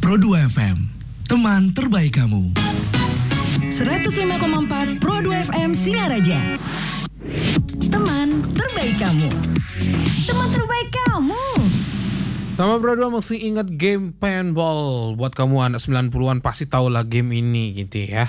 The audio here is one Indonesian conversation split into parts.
Pro 2 FM, teman terbaik kamu. 105,4 Pro 2 FM Singaraja. Teman terbaik kamu. Teman terbaik kamu. Sama Bro 2 masih ingat game Pinball. Buat kamu anak 90-an pasti tahu lah game ini gitu ya.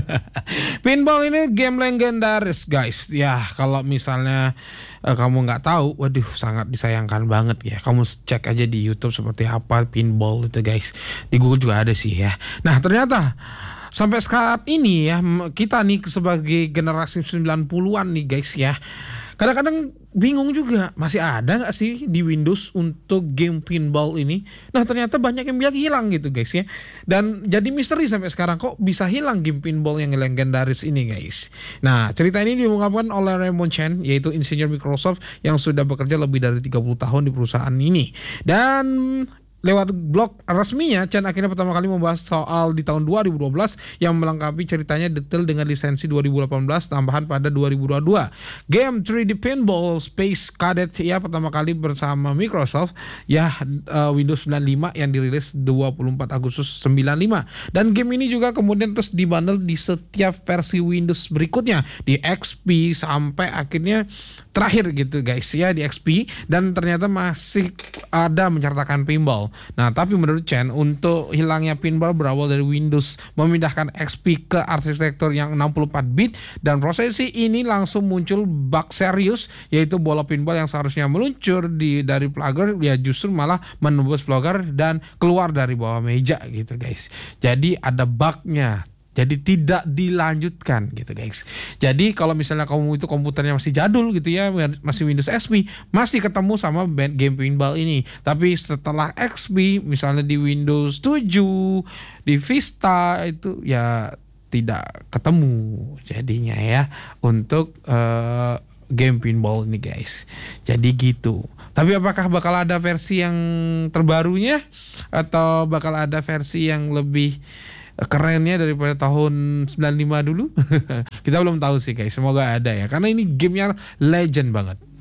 Pinball ini game legendaris guys. Ya kalau misalnya kamu nggak tahu, waduh sangat disayangkan banget ya. Kamu cek aja di YouTube seperti apa pinball itu guys. Di Google juga ada sih ya. Nah ternyata sampai saat ini ya kita nih sebagai generasi 90-an nih guys ya. Kadang-kadang bingung juga masih ada nggak sih di Windows untuk game pinball ini. Nah ternyata banyak yang bilang hilang gitu guys ya. Dan jadi misteri sampai sekarang kok bisa hilang game pinball yang legendaris ini guys. Nah cerita ini diungkapkan oleh Raymond Chen, yaitu insinyur Microsoft yang sudah bekerja lebih dari 30 tahun di perusahaan ini. Dan lewat blog resminya, Chen akhirnya pertama kali membahas soal di tahun 2012 yang melengkapi ceritanya detail dengan lisensi 2018 tambahan pada 2022. Game 3D Pinball Space Cadet ya pertama kali bersama Microsoft ya Windows 95 yang dirilis 24 Agustus 95. Dan game ini juga kemudian terus dibundle di setiap versi Windows berikutnya di XP sampai akhirnya terakhir gitu guys ya di XP, dan ternyata masih ada menceritakan pinball. Nah tapi menurut Chen untuk hilangnya pinball berawal dari Windows memindahkan XP ke arsitektur yang 64 bit, dan prosesi ini langsung muncul bug serius, yaitu bola pinball yang seharusnya meluncur dari plugger ya justru malah menembus plugger dan keluar dari bawah meja gitu guys. Jadi ada bugnya. Jadi tidak dilanjutkan gitu guys. Jadi kalau misalnya kamu itu komputernya masih jadul gitu ya, masih Windows XP, masih ketemu sama game pinball ini. Tapi setelah XP, misalnya di Windows 7, di Vista itu ya tidak ketemu jadinya ya untuk game pinball ini guys. Jadi gitu. Tapi apakah bakal ada versi yang terbarunya atau bakal ada versi yang lebih kerennya daripada tahun 95 dulu? Kita belum tahu sih guys, semoga ada ya, karena ini gamenya legend banget.